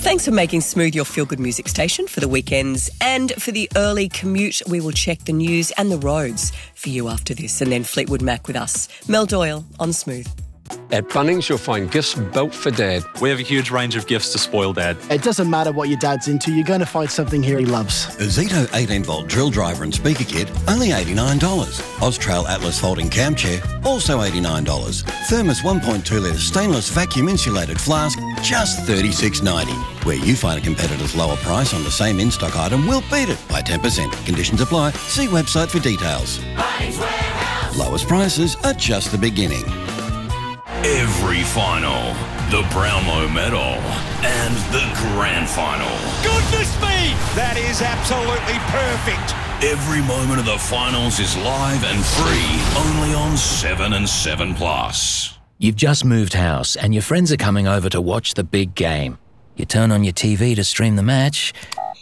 Thanks for making Smooth your feel-good music station for the weekends. And for the early commute, we will check the news and the roads for you after this. And then Fleetwood Mac with us. Mel Doyle on Smooth. At Bunnings, you'll find gifts built for Dad. We have a huge range of gifts to spoil Dad. It doesn't matter what your dad's into, you're going to find something here he loves. A Zito 18-volt drill driver and speaker kit, only $89. Austrail Atlas folding cam chair, also $89. Thermos 1.2-litre stainless vacuum-insulated flask, just $36.90. Where you find a competitor's lower price on the same in-stock item, we'll beat it by 10%. Conditions apply. See website for details. Bunnings Warehouse. Lowest prices are just the beginning. Every final, the Brownlow Medal, and the Grand Final. Goodness me! That is absolutely perfect. Every moment of the finals is live and free, only on 7 and 7 Plus. You've just moved house and your friends are coming over to watch the big game. You turn on your TV to stream the match,